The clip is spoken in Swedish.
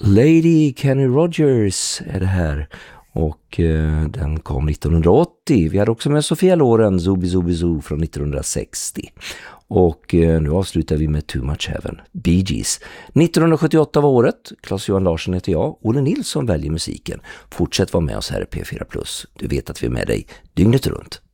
Lady Kenny Rogers är det här. Och den kom 1980. Vi hade också med Sofia Loren, Zubi Zubi Zoo från 1960. Och nu avslutar vi med Too Much Heaven, Bee Gees. 1978 var året. Claes-Johan Larsson heter jag. Olle Nilsson väljer musiken. Fortsätt vara med oss här i P4+. Du vet att vi är med dig dygnet runt.